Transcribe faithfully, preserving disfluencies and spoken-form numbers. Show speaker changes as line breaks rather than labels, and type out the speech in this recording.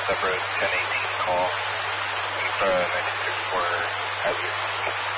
Zebra ten eighteen call. For ninety-six for heavy.